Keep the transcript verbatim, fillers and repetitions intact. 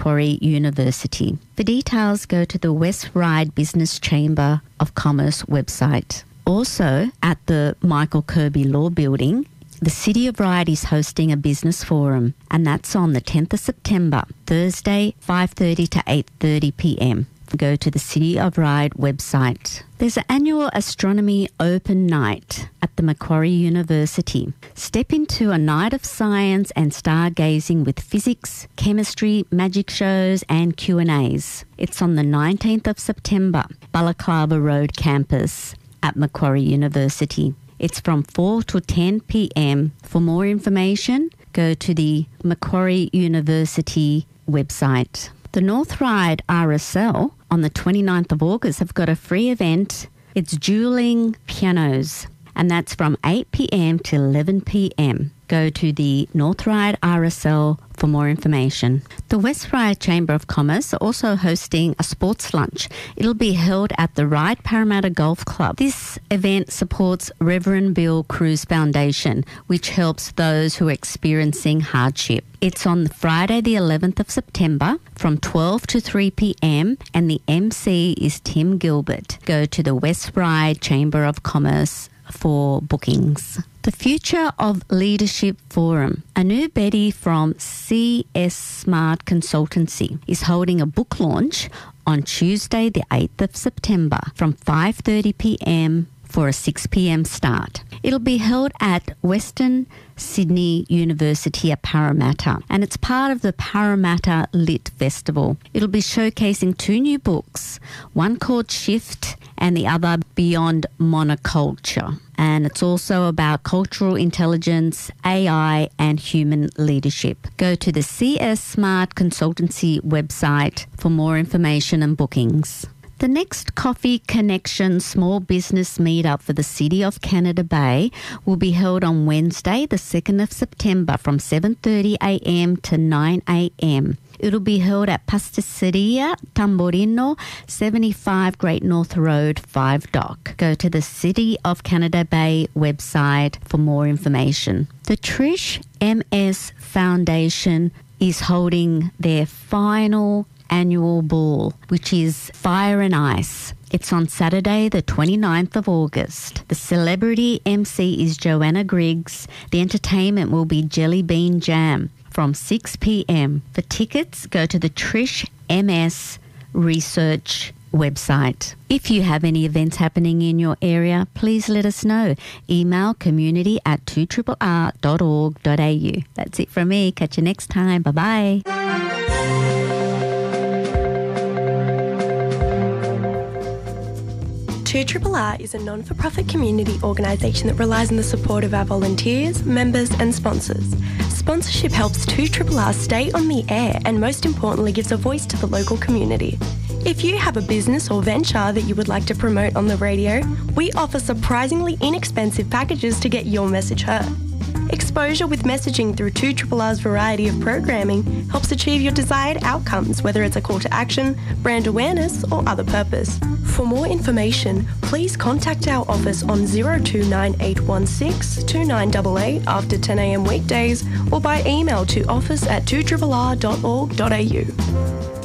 Macquarie University. For details, go to the West Ryde Business Chamber of Commerce website. Also, at the Michael Kirby Law Building, the City of Ryde is hosting a business forum, and that's on the tenth of September, Thursday, five thirty to eight thirty p m. Go to the City of Ryde website. There's an annual astronomy open night at the Macquarie University. Step into a night of science and stargazing with physics, chemistry, magic shows and Q and A's. It's on the nineteenth of September, Balaclava Road campus at Macquarie University. It's from four to ten p m. For more information, go to the Macquarie University website. The North Ryde R S L on the twenty-ninth of August have got a free event. It's dueling pianos, and that's from eight p m to eleven p m. Go to the North Ryde R S L for more information. The West Ryde Chamber of Commerce are also hosting a sports lunch. It'll be held at the Ryde Parramatta Golf Club. This event supports Reverend Bill Cruz Foundation, which helps those who are experiencing hardship. It's on Friday the eleventh of September from twelve to three p m and the M C is Tim Gilbert. Go to the West Ryde Chamber of Commerce for bookings. The Future of Leadership Forum. Anu Betty from C S Smart Consultancy is holding a book launch on Tuesday the eighth of September from five thirty p m for a six p m start. It'll be held at Western Sydney University at Parramatta, and it's part of the Parramatta Lit Festival. It'll be showcasing two new books, one called Shift and the other Beyond Monoculture. And it's also about cultural intelligence, A I and human leadership. Go to the C S Smart Consultancy website for more information and bookings. The next Coffee Connection Small Business Meetup for the City of Canada Bay will be held on Wednesday, the second of September from seven thirty a m to nine a m. It'll be held at Pastisseria Tamborino, seventy-five Great North Road, five Dock. Go to the City of Canada Bay website for more information. The Trish M S Foundation is holding their final annual ball, which is Fire and Ice. It's on Saturday, the twenty-ninth of August. The celebrity M C is Joanna Griggs. The entertainment will be Jelly Bean Jam from six p m. For tickets, go to the Trish M S Research website. If you have any events happening in your area, please let us know. Email community at two R R R dot org dot a u. That's it from me. Catch you next time. Bye-bye. two R R R is a non-for-profit community organisation that relies on the support of our volunteers, members and sponsors. Sponsorship helps two R R R stay on the air and most importantly gives a voice to the local community. If you have a business or venture that you would like to promote on the radio, we offer surprisingly inexpensive packages to get your message heard. Exposure with messaging through two R R R's variety of programming helps achieve your desired outcomes, whether it's a call to action, brand awareness or other purpose. For more information, please contact our office on zero two nine eight one six two nine eight eight after ten a m weekdays or by email to office at two R R R dot org dot a u.